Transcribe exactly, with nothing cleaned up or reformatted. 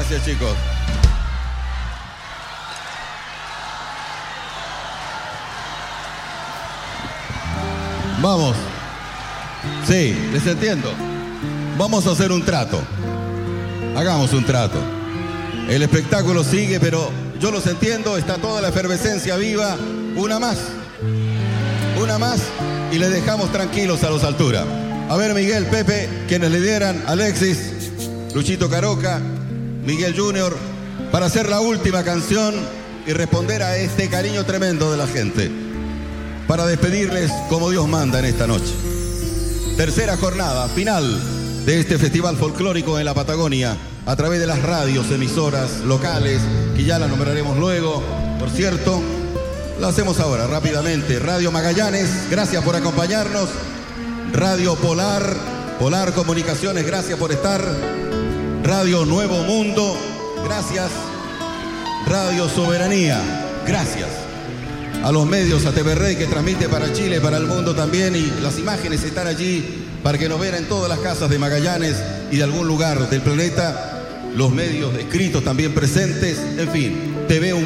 Gracias, chicos. Vamos. Sí, les entiendo. Vamos a hacer un trato. Hagamos un trato. El espectáculo sigue, pero yo los entiendo. Está toda la efervescencia viva. Una más. Una más y les dejamos tranquilos a los Altura. A ver, Miguel, Pepe, quienes lideran, Alexis, Luchito Caroca, Miguel Junior, para hacer la última canción y responder a este cariño tremendo de la gente. Para despedirles como Dios manda en esta noche. Tercera jornada, final de este festival folclórico en la Patagonia, a través de las radios, emisoras locales, que ya las nombraremos luego. Por cierto, lo hacemos ahora, rápidamente. Radio Magallanes, gracias por acompañarnos. Radio Polar, Polar Comunicaciones, gracias por estar. Radio Nuevo Mundo, gracias. Radio Soberanía, gracias. A los medios, a T V Rey, que transmite para Chile, para el mundo también, y las imágenes están allí para que nos vean en todas las casas de Magallanes y de algún lugar del planeta. Los medios escritos también presentes, en fin, T V